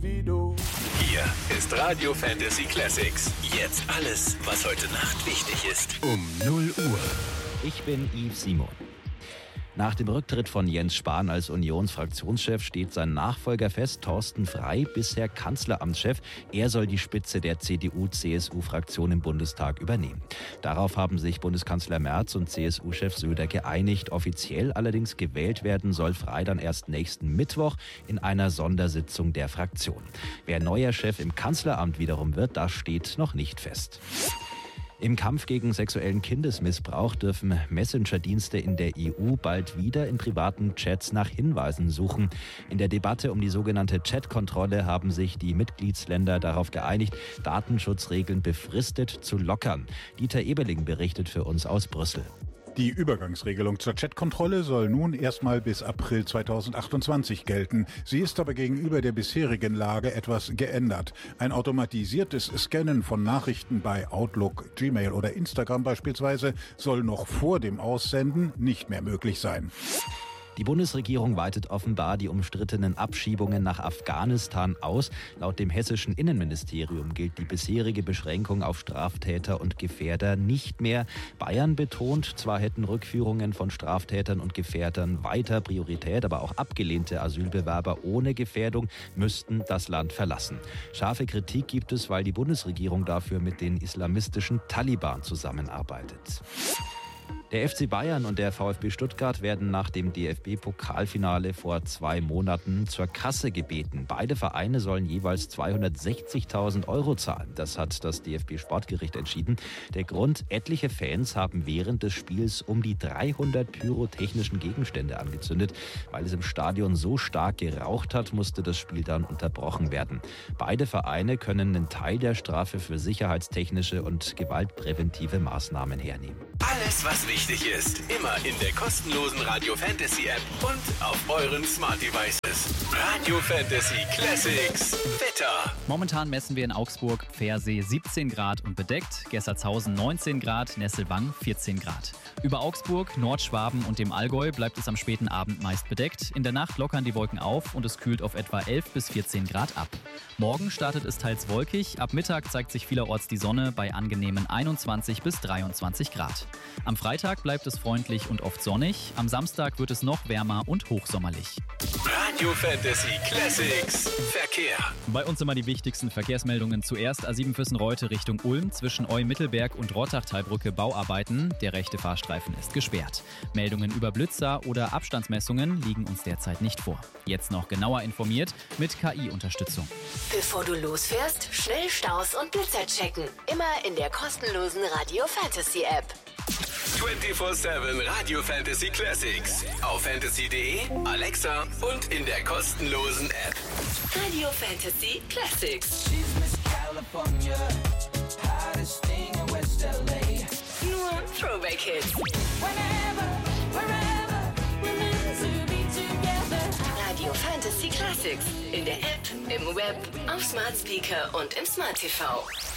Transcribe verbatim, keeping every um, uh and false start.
Hier ist Radio Fantasy Classics. Jetzt alles, was heute Nacht wichtig ist. Um null Uhr. Ich bin Yves Simon. Nach dem Rücktritt von Jens Spahn als Unionsfraktionschef steht sein Nachfolger fest, Thorsten Frey, bisher Kanzleramtschef. Er soll die Spitze der C D U C S U-Fraktion im Bundestag übernehmen. Darauf haben sich Bundeskanzler Merz und C S U-Chef Söder geeinigt. Offiziell allerdings gewählt werden soll Frey dann erst nächsten Mittwoch in einer Sondersitzung der Fraktion. Wer neuer Chef im Kanzleramt wiederum wird, das steht noch nicht fest. Im Kampf gegen sexuellen Kindesmissbrauch dürfen Messenger-Dienste in der E U bald wieder in privaten Chats nach Hinweisen suchen. In der Debatte um die sogenannte Chat-Kontrolle haben sich die Mitgliedsländer darauf geeinigt, Datenschutzregeln befristet zu lockern. Dieter Eberling berichtet für uns aus Brüssel. Die Übergangsregelung zur Chatkontrolle soll nun erstmal bis April zweitausendachtundzwanzig gelten. Sie ist aber gegenüber der bisherigen Lage etwas geändert. Ein automatisiertes Scannen von Nachrichten bei Outlook, Gmail oder Instagram beispielsweise soll noch vor dem Aussenden nicht mehr möglich sein. Die Bundesregierung weitet offenbar die umstrittenen Abschiebungen nach Afghanistan aus. Laut dem hessischen Innenministerium gilt die bisherige Beschränkung auf Straftäter und Gefährder nicht mehr. Bayern betont, zwar hätten Rückführungen von Straftätern und Gefährdern weiter Priorität, aber auch abgelehnte Asylbewerber ohne Gefährdung müssten das Land verlassen. Scharfe Kritik gibt es, weil die Bundesregierung dafür mit den islamistischen Taliban zusammenarbeitet. Der F C Bayern und der VfB Stuttgart werden nach dem D F B-Pokalfinale vor zwei Monaten zur Kasse gebeten. Beide Vereine sollen jeweils zweihundertsechzigtausend Euro zahlen. Das hat das D F B-Sportgericht entschieden. Der Grund: etliche Fans haben während des Spiels um die dreihundert pyrotechnischen Gegenstände angezündet. Weil es im Stadion so stark geraucht hat, musste das Spiel dann unterbrochen werden. Beide Vereine können einen Teil der Strafe für sicherheitstechnische und gewaltpräventive Maßnahmen hernehmen. Alles, was wichtig ist, immer in der kostenlosen Radio Fantasy App und auf euren Smart Devices. Radio Fantasy Classics Wetter. Momentan messen wir in Augsburg Pfersee siebzehn Grad und bedeckt, Gessertshausen neunzehn Grad, Nesselwang vierzehn Grad. Über Augsburg, Nordschwaben und dem Allgäu bleibt es am späten Abend meist bedeckt. In der Nacht lockern die Wolken auf und es kühlt auf etwa elf bis vierzehn Grad ab. Morgen startet es teils wolkig, ab Mittag zeigt sich vielerorts die Sonne bei angenehmen einundzwanzig bis dreiundzwanzig Grad. Am Freitag bleibt es freundlich und oft sonnig, am Samstag wird es noch wärmer und hochsommerlich. Radio Fantasy Classics Verkehr. Bei uns immer die wichtigsten Verkehrsmeldungen. Zuerst A sieben Füssen-Reute Richtung Ulm, zwischen Eu-Mittelberg und Rottachtalbrücke Bauarbeiten. Der rechte Fahrstreifen ist gesperrt. Meldungen über Blitzer oder Abstandsmessungen liegen uns derzeit nicht vor. Jetzt noch genauer informiert mit K I-Unterstützung. Bevor du losfährst, schnell Staus und Blitzer checken. Immer in der kostenlosen Radio Fantasy App. vierundzwanzig sieben Radio Fantasy Classics. Auf fantasy punkt de, Alexa und in der kostenlosen App. Radio Fantasy Classics. Nur Throwback Hits. Radio Fantasy Classics. In der App, im Web, auf Smart Speaker und im Smart T V.